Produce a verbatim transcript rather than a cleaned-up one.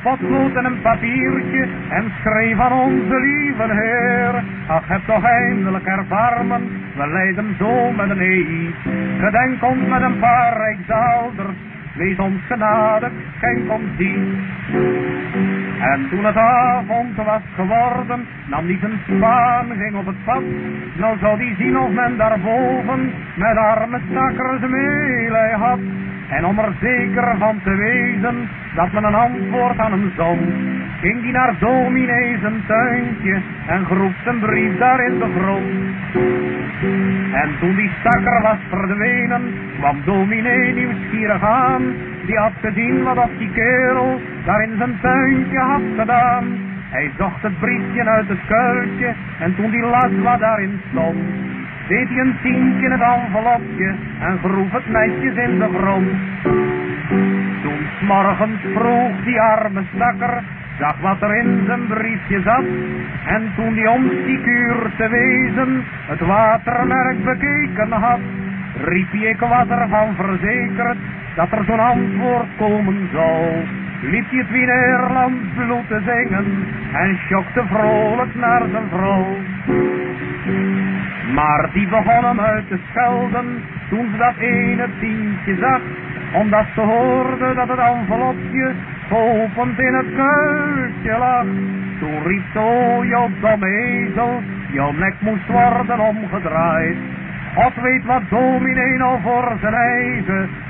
potlood en een papiertje en schreef aan onze lieve Heer. Ach, heb toch eindelijk erbarmen, we lijden zo met een eed. Gedenk ons met een paar rijksdaalders, wees ons genadig, schenk ons die. En toen het avond was geworden, nam die zijn spaan, ging op het pad. Nou zou die zien of men daarboven met arme stakkers meelij had. En om er zeker van te wezen dat men een antwoord aan hem zond, ging die naar dominee zijn tuintje en groef zijn brief daar in de grond. En toen die stakker was verdwenen, kwam dominee nieuwsgierig aan. Die had gezien wat of die kerel daar in zijn tuintje had gedaan. Hij zocht het briefje uit het kuiltje en toen die las wat daarin stond, deed hij een tientje in het envelopje en groef het netjes in de grond. Toen 's morgens vroeg die arme stakker, zag wat er in zijn briefje zat. En toen die om die kuur te wezen het watermerk bekeken had, riep hij, ik was ervan verzekerd dat er zo'n antwoord komen zou. Liep hij het Wienerland bloed te zingen en schokte vrolijk naar zijn vrouw. Maar die begon hem uit te schelden toen ze dat ene tientje zag, omdat ze hoorde dat het envelopje geopend in het kuiltje lag. Toen riep ze, o jouw domme ezel, jouw nek moest worden omgedraaid. God weet wat dominee nou voor zijn eigen